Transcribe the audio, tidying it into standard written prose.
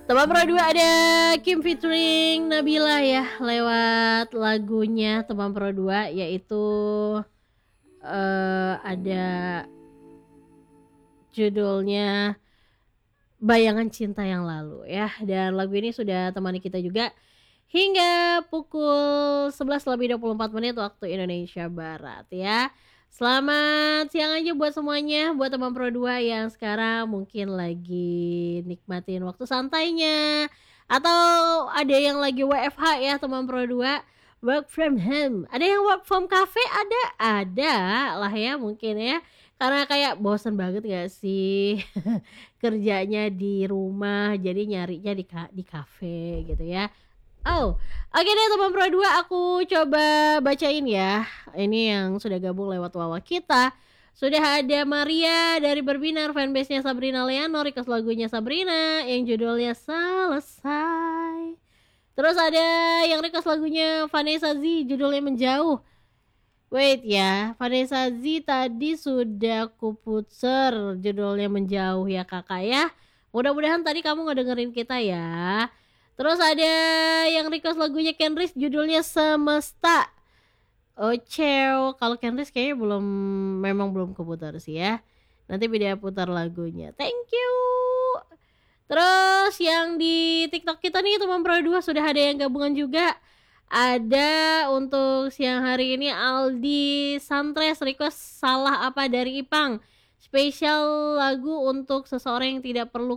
Teman Pro 2 ada Kim featuring Nabila ya, lewat lagunya Teman Pro 2 yaitu ada judulnya Bayangan Cinta Yang Lalu ya. Dan lagu ini sudah temani kita juga hingga pukul 11:24 waktu Indonesia Barat ya. Selamat siang aja buat semuanya, buat teman Pro 2 yang sekarang mungkin lagi nikmatin waktu santainya, atau ada yang lagi WFH ya teman Pro 2, work from home. Ada yang work from cafe, ada lah ya mungkin ya. Karena kayak bosen banget gak sih kerjanya di rumah, jadi nyarinya di kafe gitu ya. Oh, oke deh teman Pro 2, aku coba bacain ya. Ini yang sudah gabung lewat wawa kita. Sudah ada Maria dari Berbinar, fanbase-nya Sabrina Leano, request lagunya Sabrina yang judulnya Selesai. Terus ada yang request lagunya Vanessa Z, judulnya Menjauh. Wait ya, Vanessa Z tadi sudah kuputer judulnya Menjauh ya kakak ya. Mudah-mudahan tadi kamu ngedengerin kita ya. Terus ada yang request lagunya Kenris, judulnya Semesta. Ocew, kalau Kenris kayaknya memang belum keputar sih ya. Nanti beda putar lagunya. Thank you. Terus yang di TikTok kita nih teman Pro 2 sudah ada yang gabungan juga. Ada untuk siang hari ini Aldi Santres request Salah Apa dari Ipang. Spesial lagu untuk seseorang yang tidak perlu